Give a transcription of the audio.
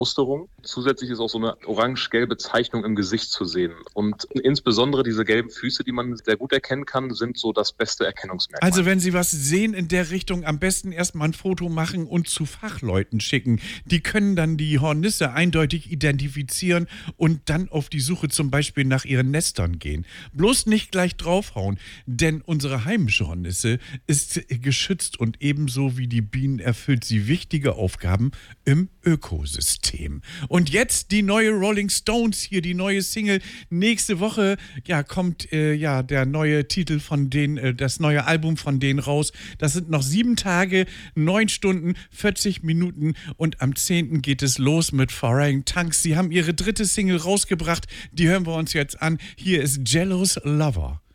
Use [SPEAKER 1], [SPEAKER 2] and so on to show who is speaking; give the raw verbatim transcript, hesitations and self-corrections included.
[SPEAKER 1] Musterung. Zusätzlich ist auch so eine orange-gelbe Zeichnung im Gesicht zu sehen. Und insbesondere diese gelben Füße, die man sehr gut erkennen kann, sind so das beste Erkennungsmerkmal.
[SPEAKER 2] Also wenn Sie was sehen in der Richtung, am besten erstmal ein Foto machen und zu Fachleuten schicken. Die können dann die Hornisse eindeutig identifizieren und dann auf die Suche zum Beispiel nach ihren Nestern gehen. Bloß nicht gleich draufhauen, denn unsere heimische Hornisse ist geschützt und ebenso wie die Bienen erfüllt sie wichtige Aufgaben im Ökosystem. Und jetzt die neue Rolling Stones hier, die neue Single. Nächste Woche ja, kommt äh, ja der neue Titel von denen, äh, das neue Album von denen raus. Das sind noch sieben Tage, neun Stunden, vierzig Minuten und am zehnten geht es los mit Foreign Tanks. Sie haben ihre dritte Single rausgebracht, die hören wir uns jetzt an. Hier ist Jello's Lover.